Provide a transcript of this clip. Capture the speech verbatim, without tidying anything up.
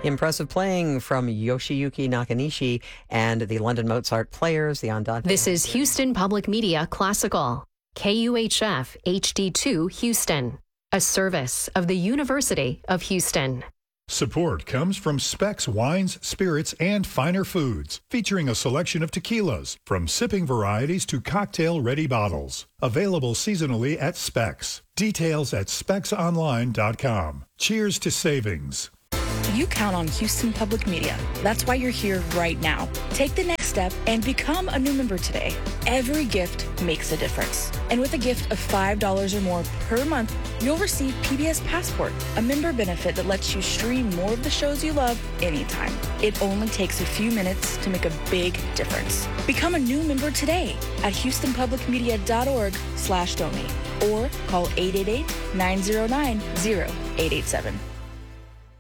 Impressive playing from Yoshiyuki Nakanishi and the London Mozart Players, the Andante. This is Houston Public Media Classical, K U H F H D two Houston, a service of the University of Houston. Support comes from Specs Wines, Spirits, and Finer Foods, featuring a selection of tequilas, from sipping varieties to cocktail-ready bottles. Available seasonally at Specs. Details at specs online dot com. Cheers to savings. You count on Houston Public Media. That's why you're here right now. Take the next step and become a new member today. Every gift makes a difference. And with a gift of five dollars or more per month, you'll receive P B S Passport, a member benefit that lets you stream more of the shows you love anytime. It only takes a few minutes to make a big difference. Become a new member today at houston public media dot org slash donate or call eight eight eight, nine zero nine, zero eight eight seven.